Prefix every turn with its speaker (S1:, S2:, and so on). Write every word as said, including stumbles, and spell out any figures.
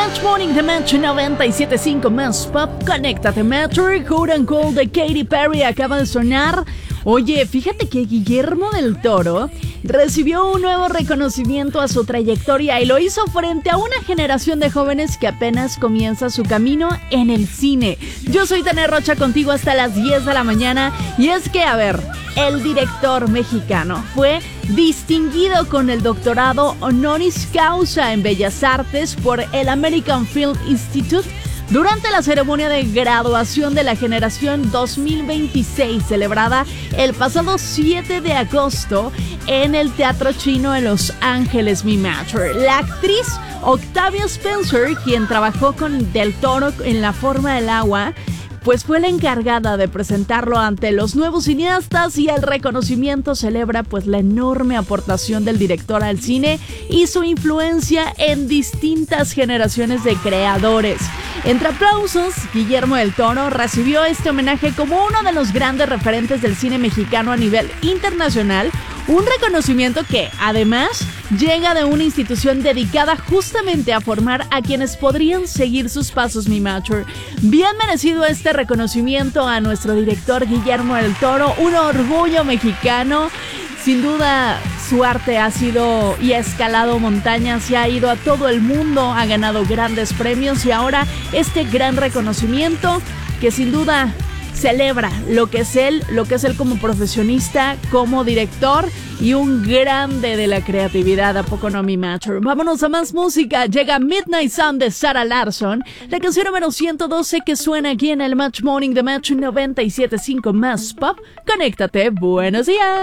S1: Match Morning de Match noventa y siete punto cinco más Pop. Conéctate, Metro. Hot and Cold de Katy Perry acaba de sonar. Oye, fíjate que Guillermo del Toro recibió un nuevo reconocimiento a su trayectoria y lo hizo frente a una generación de jóvenes que apenas comienza su camino en el cine. Yo soy Tania Rocha, contigo hasta las diez de la mañana. Y es que, a ver, el director mexicano fue distinguido con el doctorado honoris causa en Bellas Artes por el American Film Institute durante la ceremonia de graduación de la generación dos mil veintiséis, celebrada el pasado siete de agosto en el Teatro Chino en Los Ángeles, mi Metro. La actriz Octavia Spencer, quien trabajó con Del Toro en La Forma del Agua, pues fue la encargada de presentarlo ante los nuevos cineastas, y el reconocimiento celebra pues la enorme aportación del director al cine y su influencia en distintas generaciones de creadores. Entre aplausos, Guillermo del Toro recibió este homenaje como uno de los grandes referentes del cine mexicano a nivel internacional, un reconocimiento que, además, llega de una institución dedicada justamente a formar a quienes podrían seguir sus pasos, mi Mature. Bien merecido este reconocimiento a nuestro director Guillermo del Toro, un orgullo mexicano. Sin duda, su arte ha sido y ha escalado montañas, se ha ido a todo el mundo, ha ganado grandes premios, y ahora este gran reconocimiento que sin duda celebra lo que es él, lo que es él como profesionista, como director y un grande de la creatividad. ¿A poco no, mi Mature? Vámonos a más música. Llega Midnight Sun de Sarah Larsson, la canción número ciento doce que suena aquí en el Match Morning de Match noventa y siete punto cinco más Pop. Conéctate, buenos días.